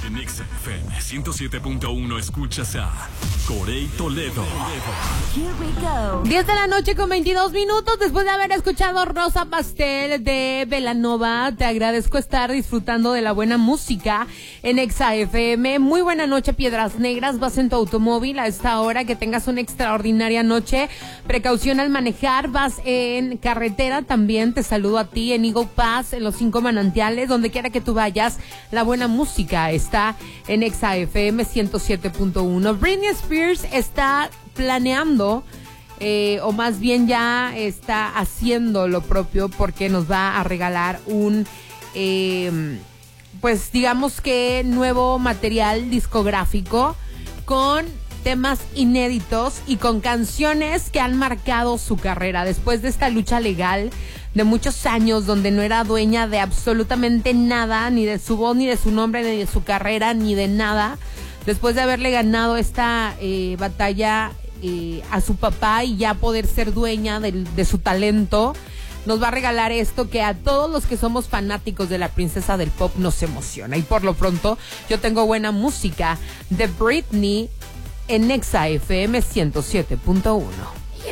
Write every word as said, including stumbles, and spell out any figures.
En Exa F M ciento siete punto uno escuchas a Corey Toledo. Here we go. diez de la noche con veintidós minutos después de haber escuchado Rosa Pastel de Belanova. Te agradezco estar disfrutando de la buena música en Exa F M. Muy buena noche, Piedras Negras. Vas en tu automóvil a esta hora. Que tengas una extraordinaria noche. Precaución al manejar. Vas en carretera también. Te saludo a ti en Eagle Pass, en los Cinco Manantiales. Donde quiera que tú vayas, la buena música está en Exa F M ciento siete punto uno. Britney Spears está planeando, eh, o más bien ya está haciendo lo propio, porque nos va a regalar un, eh, pues digamos que nuevo material discográfico con temas inéditos y con canciones que han marcado su carrera después de esta lucha legal de muchos años donde no era dueña de absolutamente nada, ni de su voz, ni de su nombre, ni de su carrera, ni de nada. Después de haberle ganado esta eh, batalla eh, a su papá y ya poder ser dueña de, de su talento, nos va a regalar esto que a todos los que somos fanáticos de la princesa del pop nos emociona. Y por lo pronto, yo tengo buena música de Britney en Exa F M ciento siete punto uno.